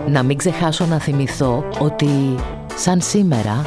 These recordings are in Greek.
Να μην ξεχάσω να θυμηθώ ότι σαν σήμερα...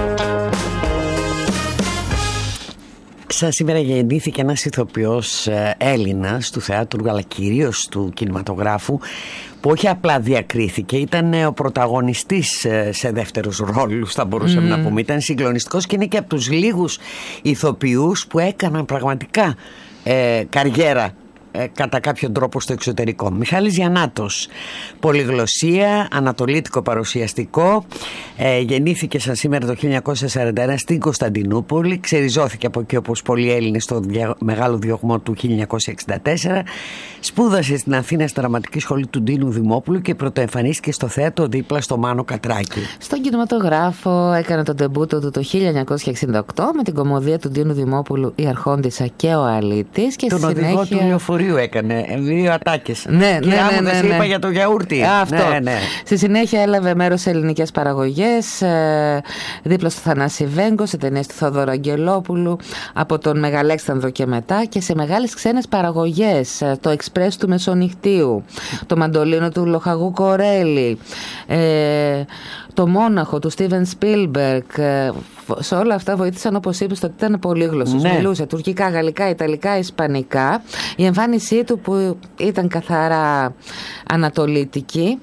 Σαν σήμερα γεννήθηκε ένας ηθοποιός Έλληνας του θεάτρου αλλά κυρίως του κινηματογράφου, που όχι απλά διακρίθηκε, ήταν ο πρωταγωνιστής σε δεύτερους ρόλους, θα μπορούσαμε να πούμε. Ήταν συγκλονιστικός και είναι και από τους λίγους ηθοποιούς που έκαναν πραγματικά καριέρα κατά κάποιον τρόπο στο εξωτερικό. Μιχάλης Γιαννάτος, πολυγλωσσία, ανατολίτικο παρουσιαστικό, γεννήθηκε σαν σήμερα το 1941 στην Κωνσταντινούπολη, ξεριζώθηκε από εκεί όπως πολλοί Έλληνες στο μεγάλο διωγμό του 1964, σπούδασε στην Αθήνα στη Δραματική Σχολή του Ντίνου Δημόπουλου και πρωτοεμφανίστηκε στο θέατρο δίπλα στο Μάνο Κατράκη. Στον κινηματογράφο έκανε τον ντεμπούτο του το 1968 με την κομμωδία του Ντίνου Δημόπουλου «Η Αρχόντισσα και ο Αλήτης» και τον οδηγό του λεωφορείου έκανε, 2 ατάκες. Ναι. Είπα για το γιαούρτι. Αυτό. Ναι. Στη συνέχεια έλαβε μέρος σε ελληνικές παραγωγές, δίπλα στο Θανάση Βέγκο, σε ταινίες του Θοδωρού Αγγελόπουλου, από τον Μεγαλέξανδρο και μετά, και σε μεγάλες ξένες παραγωγές, το Εξπρές του Μεσονυχτίου, το Μαντολίνο του Λοχαγού Κορέλη, το Μόναχο του Στίβεν Σπίλμπεργκ. Σε όλα αυτά βοήθησαν, όπως είπες, ότι ήταν πολύγλωσσος. Ναι. Μιλούσε τουρκικά, γαλλικά, ιταλικά, ισπανικά. Η εμφάνισή του που ήταν καθαρά ανατολίτικη.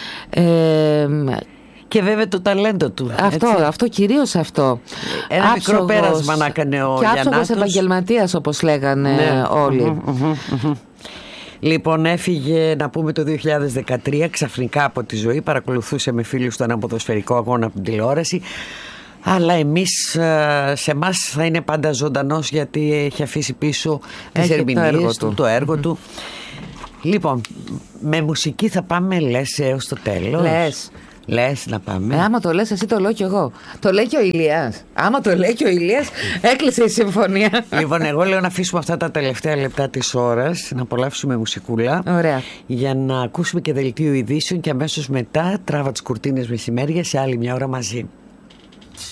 Και βέβαια το ταλέντο του. Αυτό κυρίως αυτό. Ένα μικρό πέρασμα να έκανε ο Γιαννάτος. Και άψογος επαγγελματίας, όπως λέγανε όλοι. Λοιπόν, έφυγε, να πούμε, το 2013 ξαφνικά από τη ζωή. Παρακολουθούσε με φίλους του ένα ποδοσφαιρικό αγώνα από την τηλεόραση. Αλλά εμείς, σε εμάς θα είναι πάντα ζωντανός, γιατί έχει αφήσει πίσω τις ερμηνείες του, το έργο του. Λοιπόν, με μουσική θα πάμε, λες, έως το τέλος? Λες να πάμε. Άμα το λες εσύ, το λέω κι εγώ. Το λέει και ο Ηλίας. Άμα το λέει και ο Ηλίας, έκλεισε η συμφωνία. Λοιπόν, εγώ λέω να αφήσουμε αυτά τα τελευταία λεπτά της ώρας, να απολαύσουμε μουσικούλα. Ωραία. Για να ακούσουμε και δελτίο ειδήσεων και αμέσως μετά τράβα τις κουρτίνες μεσημέρια σε άλλη μια ώρα μαζί.